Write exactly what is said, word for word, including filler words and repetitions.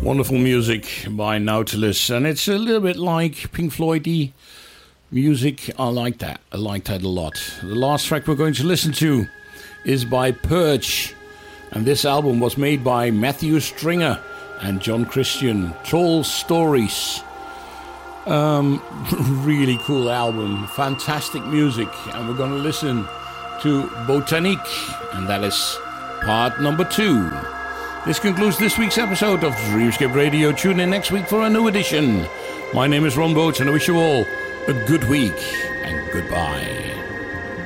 Wonderful music by Nautilus, and it's a little bit like Pink Floyd-y music. I like that. I like that a lot. The last track we're going to listen to is by Purge, and this album was made by Matthew Stringer and John Christian. Troll Stories. Um, really cool album, fantastic music, and we're going to listen to Botanique, and that is part number two. This concludes this week's episode of Dreamscape Radio. Tune in next week for a new edition. My name is Ron Boats, and I wish you all a good week, and goodbye.